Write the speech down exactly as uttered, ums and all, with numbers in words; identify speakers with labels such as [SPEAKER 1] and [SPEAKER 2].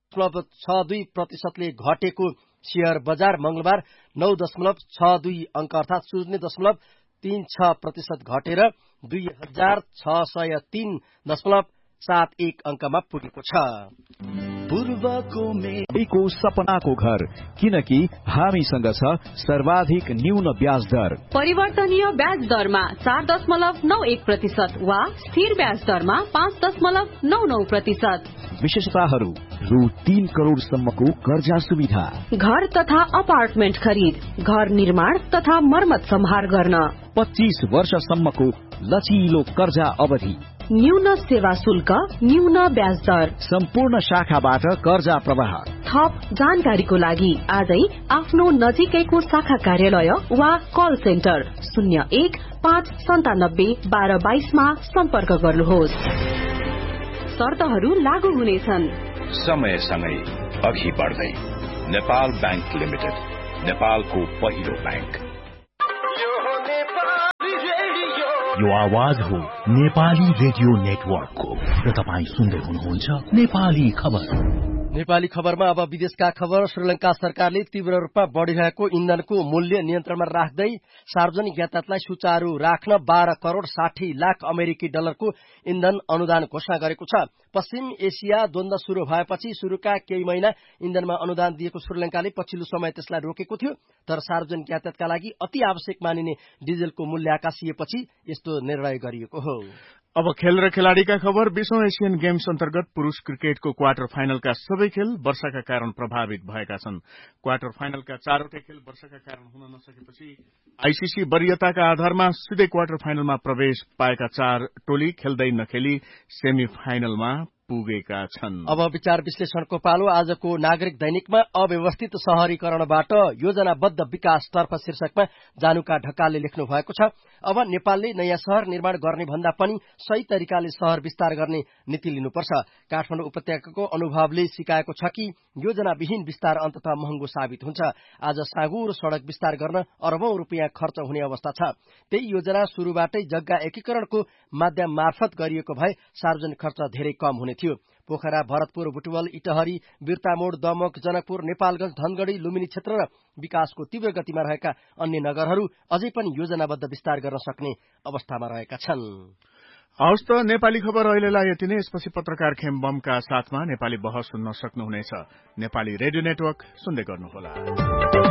[SPEAKER 1] दशमलव छ दुई प्रतिशतले घटेको शेयर बजार मंगलबार नौ दशमलव छ दुई अंक अर्थात शून्य दशमलव तीन छ प्रतिशत घटेर दुई हजार छ सय तीन दशमलव सात एक अंकमा पुगेको छ।
[SPEAKER 2] पूर्वको मेको सपनाको घर, किनकि हामीसँग छ सर्वाधिक न्यून ब्याज दर।
[SPEAKER 3] परिवर्तनीय ब्याज दरमा चार दशमलव नौ एक प्रतिशत वा स्थिर ब्याज दरमा पाँच दशमलव नौ नौ प्रतिशत।
[SPEAKER 2] विशेषताहरू रु तीन करोड़सम्मको कर्जा सुविधा,
[SPEAKER 3] घर तथा अपार्टमेन्ट खरिद, घर निर्माण तथा मर्मत सम्हार गर्न,
[SPEAKER 2] पच्चीस वर्षसम्मको लचिलो कर्जा अवधि,
[SPEAKER 3] न्यून सेवा शुल्क, न्यून ब्याज दर,
[SPEAKER 2] सम्पूर्ण शाखाबाट कर्जा प्रवाह।
[SPEAKER 3] थप जानकारीको लागि आजै आफ्नो नजिकैको शाखा कार्यालय वा कल सेन्टर शून्य एक पाँच सन्तानब्बे बाह्र बाइसमा सम्पर्क गर्नुहोस्। शर्तहरू लागू हुनेछन्।
[SPEAKER 4] समयसँगै अघि बढ्दै नेपाल बैंक लिमिटेड, नेपालको पहिलो बैंक।
[SPEAKER 5] यो आवाज हो नेपाली रेडियो नेटवर्कको र तपाईँ सुन्दै हुनुहुन्छ नेपाली खबर।
[SPEAKER 1] नेपाली खबरमा अब विदेशका खबर। श्रीलंका सरकारले तीव्र रूपमा बढ़िरहेको इन्धनको मूल्य नियन्त्रणमा राख्दै सार्वजनिक यातायातलाई सुचारू राख्न बाह्र करोड़ साठी लाख अमेरिकी डलरको इन्धन अनुदान घोषणा गरेको छ। पश्चिम एसिया द्वन्द शुरू भएपछि शुरूका केही महिना इन्धनमा अनुदान दिएको श्रीलंकाले पछिल्लो समय त्यसलाई रोकेको थियो, तर सार्वजनिक यातायातका लागि अति आवश्यक मानिने डिजेलको मूल्य आकाशिएपछि यस्तो निर्णय गरिएको हो।
[SPEAKER 6] अब खेल र खेलाड़ीका खबर। बीसौं एशियन गेम्स अन्तर्गत पुरूष क्रिकेटको क्वार्टर फाइनलका सबै खेल वर्षाका कारण प्रभावित भएका छन्। क्वार्टर फाइनलका चारवटै खेल वर्षाका कारण हुन नसकेपछि आईसीसी वरियताका आधारमा सिधै क्वार्टर फाइनलमा प्रवेश पाएका चार टोली खेल्दै नखेली सेमी फाइनलमा पुगेका छन्।
[SPEAKER 1] अब विचार विश्लेषणको पालो। आजको नागरिक दैनिकमा अव्यवस्थित शहरीकरणबाट योजनाबद्ध विकासतर्फ शीर्षकमा जानुका ढकालले लेख्नु भएको छ। अब नेपालले नयाँ शहर निर्माण गर्ने भन्दा पनि सही तरिकाले शहर विस्तार गर्ने नीति लिनुपर्छ। काठमाडौँ उपत्यकाको अनुभवले सिकाएको छ कि योजनाविहीन विस्तार अन्ततः महँगो साबित हुन्छ। आज साँगुरो सड़क विस्तार गर्न अरबौं रुपियाँ खर्च हुने अवस्था छ। त्यही योजना शुरूबाटै जग्गा एकीकरणको माध्यम मार्फत गरिएको भए सार्वजनिक खर्च धेरै कम हुने थियो। पोखरा, भरतपुर, बुटवल, इटहरी, बिर्तामोड, दमक, जनकपुर, नेपालगंज, धनगढ़ी, लुम्बिनी क्षेत्र र विकासको तीव्र गतिमा रहेका अन्य नगरहरू अझै पनि योजनाबद्ध विस्तार गर्न सक्ने अवस्थामा रहेका छन्।
[SPEAKER 6] हवस् त नेपाली खबर अहिलेलाई यति नै। यसपछि पत्रकार खेमबमका साथमा नेपाली बहस सुन्न सक्नुहुनेछ। नेपाली रेडियो नेटवर्क सुन्दै गर्नुहोला।